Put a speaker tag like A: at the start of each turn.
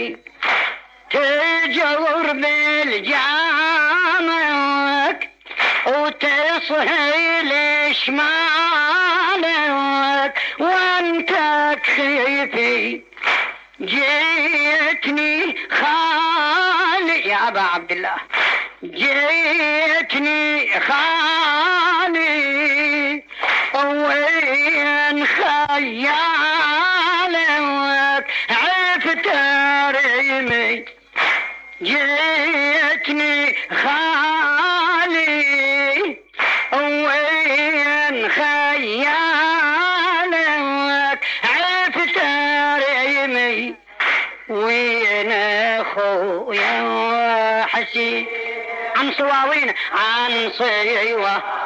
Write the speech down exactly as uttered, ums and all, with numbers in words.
A: خيالي تجور بالجامك وتصحي لشمالك وانت خيفي جيتني خالي يا أبا عبد الله جيتني خالي وين خيالك عفت ريمي جيتني خالي وين خيالك عفت ريمي وين اخويا حسين عن صواوين عن صيوه